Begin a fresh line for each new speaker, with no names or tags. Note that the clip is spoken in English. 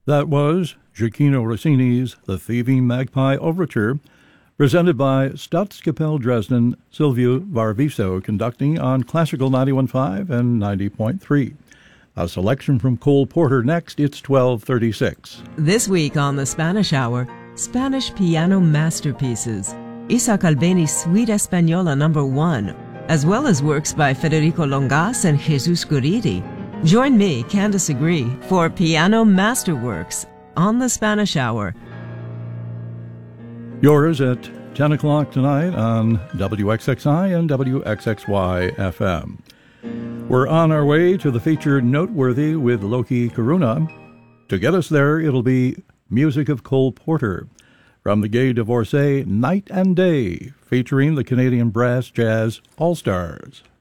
That was Gioacchino Rossini's The Thieving Magpie Overture, presented by Staatskapelle Dresden, Silvio Varviso, conducting on Classical 91.5 and 90.3. A selection from Cole Porter next. It's 12:36.
This week on the Spanish Hour, Spanish piano masterpieces, Isa Calveni's Suite Española No. 1, as well as works by Federico Longas and Jesus Guridi. Join me, Candace Agree, for Piano Masterworks on the Spanish Hour.
Yours at 10 o'clock tonight on WXXI and WXXY FM. We're on our way to the feature Noteworthy with Loki Karuna. To get us there, it'll be music of Cole Porter from the Gay Divorcee Night and Day, featuring the Canadian Brass Jazz All-Stars.